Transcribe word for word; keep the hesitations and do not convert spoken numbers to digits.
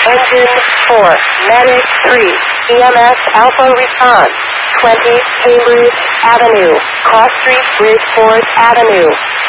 Engine four, Medic three, E M S Alpha response, twenty Cambridge Avenue, Cross Street, Bridgeport Avenue.